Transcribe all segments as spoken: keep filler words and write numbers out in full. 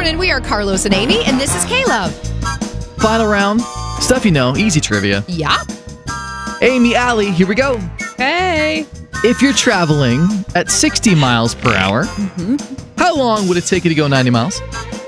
morning. We are Carlos and Amy, and this is Caleb. Final round. Stuff you know. Easy trivia. Yeah. Amy, Allie, here we go. Hey. If you're traveling at sixty miles per hour, Mm-hmm. how long would it take you to go ninety miles?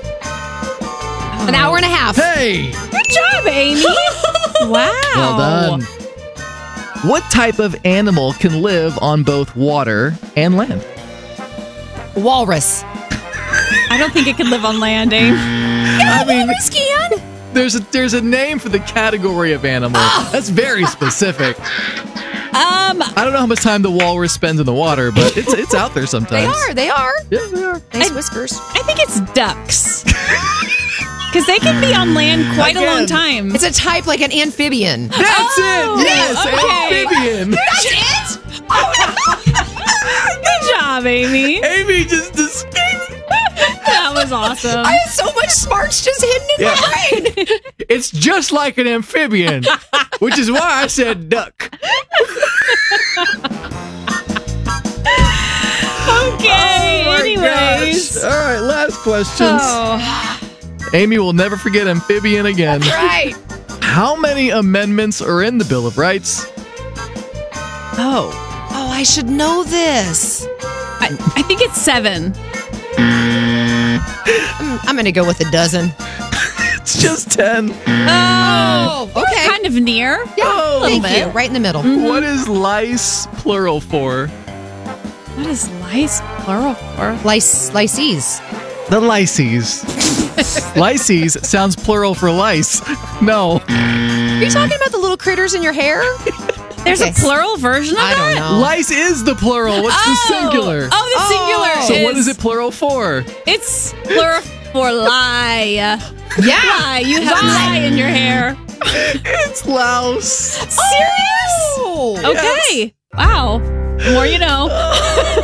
An hour and a half. Hey! Good job, Amy. Wow. Well done. What type of animal can live on both water and land? Walrus. I don't think it can live on land, Amy. I mean, Walrus can. there's a, there's a name for the category of animal. That's very specific. Um, I don't know how much time the walrus spends in the water, but it's it's out there sometimes. They are. They are. Yeah, they are. Nice I- whiskers. I think it's ducks. Because they can be on land quite a long Again. time. It's a type like an amphibian. That's Oh, it! Yes! okay. Amphibian! That's it? Good job, Amy. Amy just escaped. That was awesome. I have so much smarts just hidden in Yeah. my brain. It's just like an amphibian, which is why I said duck. Okay, Oh my anyways. gosh. All right, last questions. Oh. Amy will never forget amphibian again. Right. How many amendments are in the Bill of Rights? Oh. Oh, I should know this. I, I think it's seven. I'm, I'm going to go with a dozen. It's just ten. Oh. Oh, okay. Kind of near. Yeah, Oh. thank Little you. bit. Right in the middle. What is lice plural for? What is lice plural for? Lice, lices. The lyces. Lyces sounds plural for lice. No. Are you talking about the little critters in your hair? There's Okay. a plural version of I that? don't know. Lice is the plural. What's the singular? Oh, the Oh. singular. So what is it plural for? It's plural for lie. Yeah. Lie. You have lie in your hair. It's louse. Serious? Oh. Okay. Wow. More you know.